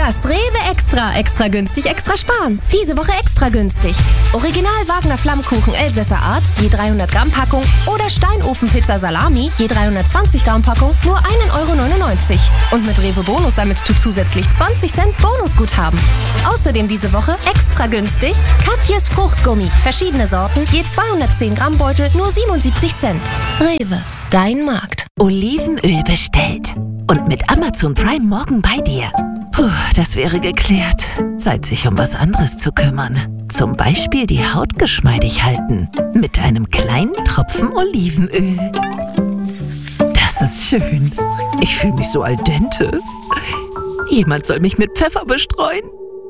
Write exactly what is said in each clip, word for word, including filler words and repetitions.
Das Rewe Extra. Extra günstig, extra sparen. Diese Woche extra günstig. Original Wagner Flammkuchen Elsässer Art, je dreihundert Gramm Packung. Oder Steinofenpizza Salami, je dreihundertzwanzig Gramm Packung, nur ein Euro neunundneunzig. Und mit Rewe Bonus sammelst du zusätzlich zwanzig Cent Bonusguthaben. Außerdem diese Woche extra günstig Katjes Fruchtgummi. Verschiedene Sorten, je zweihundertzehn Gramm Beutel, nur siebenundsiebzig Cent. Rewe, dein Markt. Olivenöl bestellt. Und mit Amazon Prime morgen bei dir. Puh, das wäre geklärt. Zeit, sich um was anderes zu kümmern. Zum Beispiel die Haut geschmeidig halten. Mit einem kleinen Tropfen Olivenöl. Das ist schön. Ich fühle mich so al dente. Jemand soll mich mit Pfeffer bestreuen.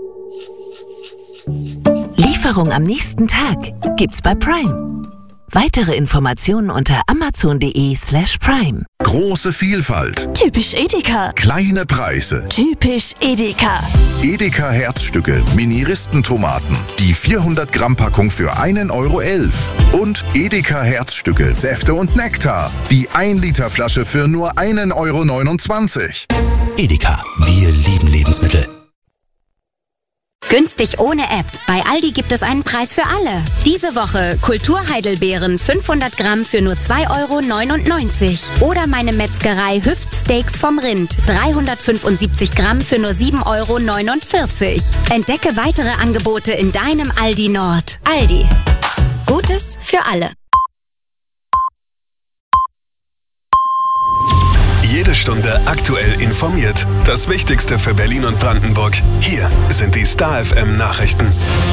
Lieferung am nächsten Tag gibt's bei Prime. Weitere Informationen unter amazon.de slash prime. Große Vielfalt. Typisch Edeka. Kleine Preise. Typisch Edeka. Edeka Herzstücke, Mini-Ristentomaten. Die vierhundert Gramm Packung für einen Euro elf. Und Edeka Herzstücke, Säfte und Nektar. Die ein Liter Flasche für nur einen Euro neunundzwanzig. Edeka, wir lieben Lebensmittel. Günstig ohne App. Bei Aldi gibt es einen Preis für alle. Diese Woche Kulturheidelbeeren fünfhundert Gramm für nur zwei Euro neunundneunzig. Oder meine Metzgerei Hüftsteaks vom Rind. dreihundertfünfundsiebzig Gramm für nur sieben Euro neunundvierzig. Entdecke weitere Angebote in deinem Aldi Nord. Aldi. Gutes für alle. Jede Stunde aktuell informiert. Das Wichtigste für Berlin und Brandenburg. Hier sind die Star F M Nachrichten.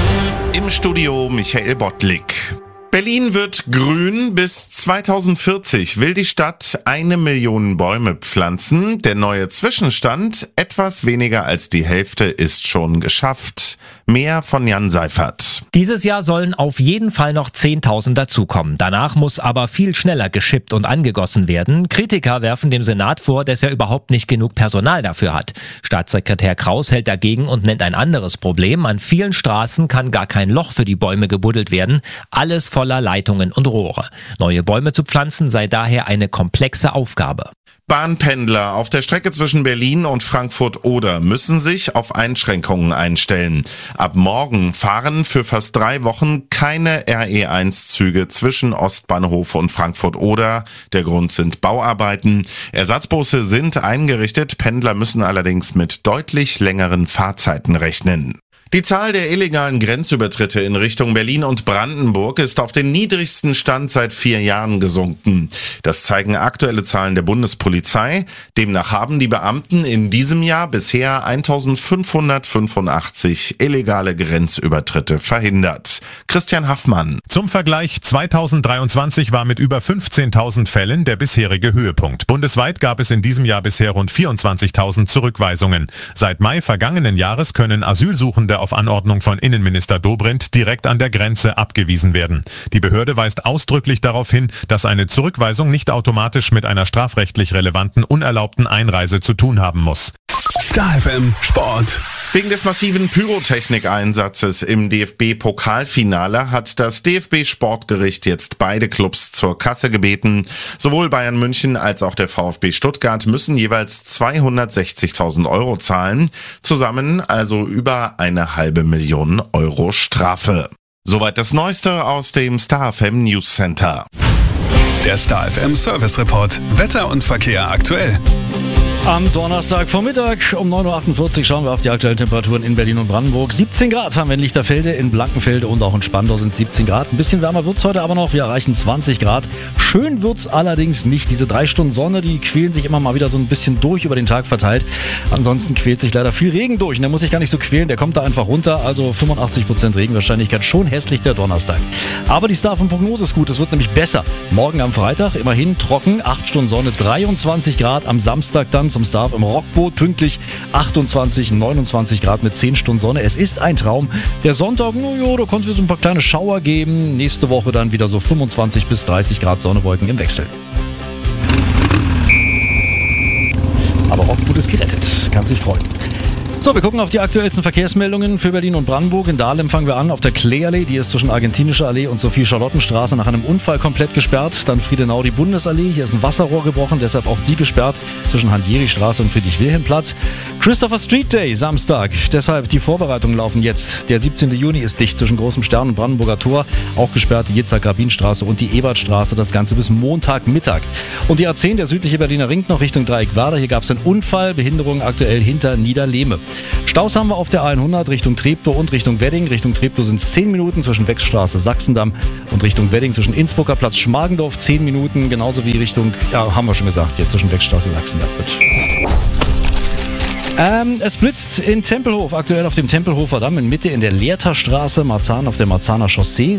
Im Studio Michael Bottlik. Berlin wird grün. Bis zweitausendvierzig will die Stadt eine Million Bäume pflanzen. Der neue Zwischenstand, etwas weniger als die Hälfte, ist schon geschafft. Mehr von Jan Seifert. Dieses Jahr sollen auf jeden Fall noch zehntausend dazukommen. Danach muss aber viel schneller geschippt und angegossen werden. Kritiker werfen dem Senat vor, dass er überhaupt nicht genug Personal dafür hat. Staatssekretär Kraus hält dagegen und nennt ein anderes Problem. An vielen Straßen kann gar kein Loch für die Bäume gebuddelt werden. Alles voller Leitungen und Rohre. Neue Bäume zu pflanzen sei daher eine komplexe Aufgabe. Bahnpendler auf der Strecke zwischen Berlin und Frankfurt-Oder müssen sich auf Einschränkungen einstellen. Ab morgen fahren für fast drei Wochen keine R E eins Züge zwischen Ostbahnhof und Frankfurt-Oder. Der Grund sind Bauarbeiten. Ersatzbusse sind eingerichtet, Pendler müssen allerdings mit deutlich längeren Fahrzeiten rechnen. Die Zahl der illegalen Grenzübertritte in Richtung Berlin und Brandenburg ist auf den niedrigsten Stand seit vier Jahren gesunken. Das zeigen aktuelle Zahlen der Bundespolizei. Demnach haben die Beamten in diesem Jahr bisher eintausendfünfhundertfünfundachtzig illegale Grenzübertritte verhindert. Christian Haffmann. Zum Vergleich, zweitausenddreiundzwanzig war mit über fünfzehntausend Fällen der bisherige Höhepunkt. Bundesweit gab es in diesem Jahr bisher rund vierundzwanzigtausend Zurückweisungen. Seit Mai vergangenen Jahres können Asylsuchende auf Anordnung von Innenminister Dobrindt direkt an der Grenze abgewiesen werden. Die Behörde weist ausdrücklich darauf hin, dass eine Zurückweisung nicht automatisch mit einer strafrechtlich relevanten unerlaubten Einreise zu tun haben muss. Star F M Sport. Wegen des massiven Pyrotechnikeinsatzes im D F B-Pokalfinale hat das D F B-Sportgericht jetzt beide Clubs zur Kasse gebeten. Sowohl Bayern München als auch der VfB Stuttgart müssen jeweils zweihundertsechzigtausend Euro zahlen. Zusammen also über eine halbe Million Euro Strafe. Soweit das Neueste aus dem Star F M News Center. Der Star F M Service Report. Wetter und Verkehr aktuell. Am Donnerstagvormittag um neun Uhr achtundvierzig schauen wir auf die aktuellen Temperaturen in Berlin und Brandenburg. siebzehn Grad haben wir in Lichterfelde, in Blankenfelde und auch in Spandau sind siebzehn Grad. Ein bisschen wärmer wird's heute aber noch, wir erreichen zwanzig Grad. Schön wird's allerdings nicht. Diese drei Stunden Sonne, die quälen sich immer mal wieder so ein bisschen durch über den Tag verteilt. Ansonsten quält sich leider viel Regen durch und der muss sich gar nicht so quälen, der kommt da einfach runter. Also fünfundachtzig Prozent Regenwahrscheinlichkeit, schon hässlich der Donnerstag. Aber die Star F M Prognose ist gut, es wird nämlich besser. Morgen am Freitag immerhin trocken, acht Stunden Sonne, dreiundzwanzig Grad. Am Samstag dann zum Star F M im Rockboot pünktlich achtundzwanzig, neunundzwanzig Grad mit zehn Stunden Sonne. Es ist ein Traum. Der Sonntag, no jo, da konnte es so ein paar kleine Schauer geben. Nächste Woche dann wieder so fünfundzwanzig bis dreißig Grad Sonnewolken im Wechsel. Aber Rockboot ist gerettet. Kann sich freuen. So, wir gucken auf die aktuellsten Verkehrsmeldungen für Berlin und Brandenburg. In Dahlem fangen wir an auf der Klee-Allee. Die ist zwischen Argentinischer Allee und Sophie-Charlotten-Straße nach einem Unfall komplett gesperrt. Dann Friedenau die Bundesallee. Hier ist ein Wasserrohr gebrochen, deshalb auch die gesperrt zwischen Hans-Jeri-Straße und Friedrich-Wilhelm-Platz. Christopher Street Day, Samstag. Deshalb die Vorbereitungen laufen jetzt. Der siebzehnten Juni ist dicht zwischen Großem Stern und Brandenburger Tor. Auch gesperrt die Jitzak-Rabin-Straße und die Ebertstraße. Das Ganze bis Montagmittag. Und die A zehn, der südliche Berliner Ring, noch Richtung Dreieck-Werder. Hier gab es einen Unfall. Behinderung aktuell hinter Niederlehme. Staus haben wir auf der A hundert Richtung Treptow und Richtung Wedding. Richtung Treptow sind es zehn Minuten zwischen Wechstraße, Sachsendamm und Richtung Wedding zwischen Innsbrucker Platz, Schmargendorf zehn Minuten. Genauso wie Richtung, ja, haben wir schon gesagt, jetzt zwischen Wechstraße, Sachsendamm. Ähm, es blitzt in Tempelhof, aktuell auf dem Tempelhofer Damm in Mitte in der Lehrterstraße, Marzahn auf der Marzahner Chaussee.